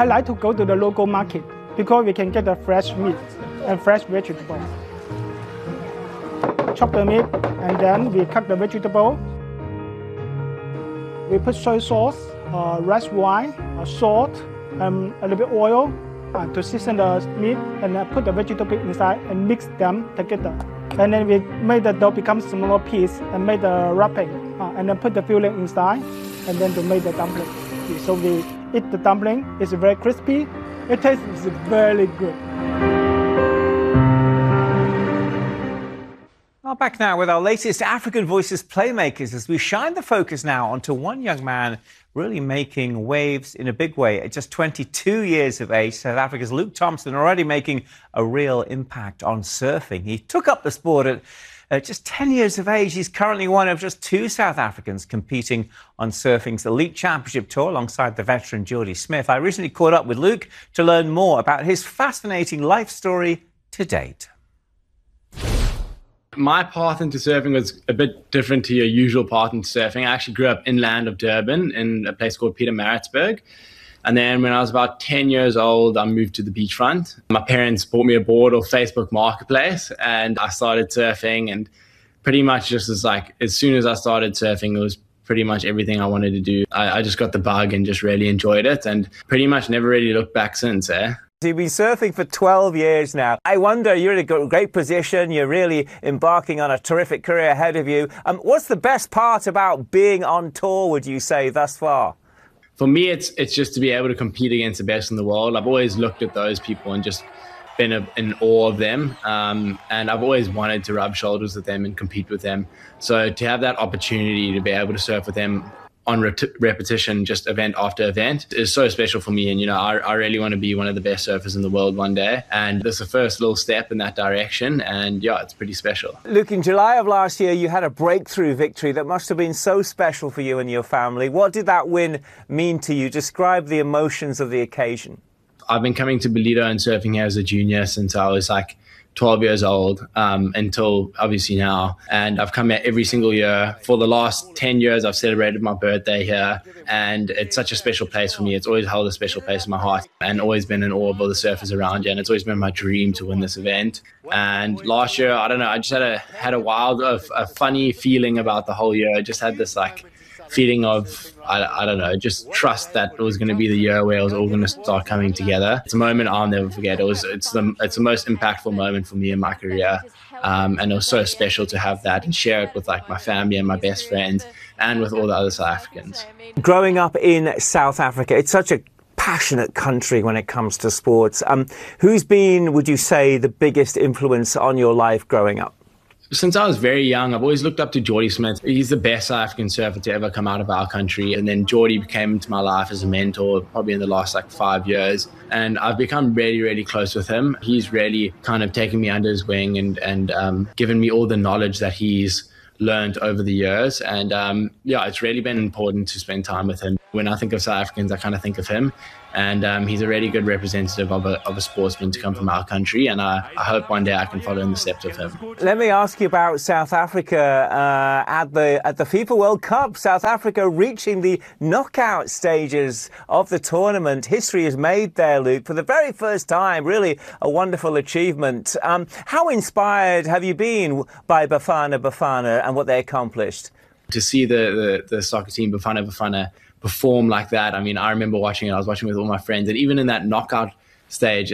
I like to go to the local market because we can get the fresh meat and fresh vegetable. Chop the meat and then we cut the vegetable. We put soy sauce, rice wine, salt, and a little bit oil to season the meat, and then put the vegetable inside and mix them together. And then we made the dough become smaller piece and made the wrapping, and then put the filling inside, and then to make the dumpling. So we eat the dumpling. It's very crispy. It tastes very good. Well, back now with our latest African Voices Playmakers as we shine the focus now onto one young man really making waves in a big way. At just 22 years of age, South Africa's Luke Thompson already making a real impact on surfing. He took up the sport at just 10 years of age. He's currently one of just 2 South Africans competing on surfing's Elite Championship Tour alongside the veteran Jordy Smith. I recently caught up with Luke to learn more about his fascinating life story to date. My path into surfing was a bit different to your usual path into surfing. I actually grew up inland of Durban in a place called Pietermaritzburg. And then when I was about 10 years old, I moved to the beachfront. My parents bought me a board off Facebook Marketplace and I started surfing, and pretty much just as soon as I started surfing, it was pretty much everything I wanted to do. I just got the bug and just really enjoyed it and pretty much never really looked back since. You've been surfing for 12 years now. I wonder, you're in a great position. You're really embarking on a terrific career ahead of you. What's the best part about being on tour, would you say, thus far? For me, it's just to be able to compete against the best in the world. I've always looked at those people and just been in awe of them. And I've always wanted to rub shoulders with them and compete with them. So to have that opportunity to be able to surf with them on repetition, just event after event, is so special for me. And, I really want to be one of the best surfers in the world one day. And this is the first little step in that direction. And yeah, it's pretty special. Luke, in July of last year, you had a breakthrough victory that must have been so special for you and your family. What did that win mean to you? Describe the emotions of the occasion. I've been coming to Ballito and surfing here as a junior since I was 12 years old, until obviously now. And I've come here every single year. For the last 10 years, I've celebrated my birthday here. And it's such a special place for me. It's always held a special place in my heart and always been in awe of all the surfers around here. And it's always been my dream to win this event. And last year, I don't know, I just had a funny feeling about the whole year. I just had this feeling of, I don't know, just trust that it was going to be the year where it was all going to start coming together. It's a moment I'll never forget. It's the most impactful moment for me in my career. And it was so special to have that and share it with my family and my best friends and with all the other South Africans. Growing up in South Africa, it's such a passionate country when it comes to sports. Who's been, would you say, the biggest influence on your life growing up? Since I was very young, I've always looked up to Jordy Smith. He's the best South African surfer to ever come out of our country. And then Jordy came into my life as a mentor probably in the last 5 years. And I've become really, really close with him. He's really kind of taken me under his wing and given me all the knowledge that he's learned over the years. And yeah, it's really been important to spend time with him. When I think of South Africans, I kind of think of him. And he's a really good representative of a sportsman to come from our country. And I hope one day I can follow in the steps of him. Let me ask you about South Africa at the FIFA World Cup. South Africa reaching the knockout stages of the tournament. History is made there, Luke, for the very first time. Really a wonderful achievement. How inspired have you been by Bafana Bafana and what they accomplished? To see the soccer team Bafana Bafana perform like that. I mean, I remember watching it. I was watching with all my friends, and even in that knockout stage,